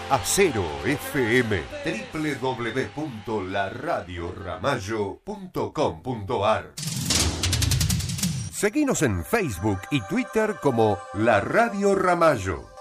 Acero FM, www.laradioramallo.com.ar. Seguinos en Facebook y Twitter como La Radio Ramallo.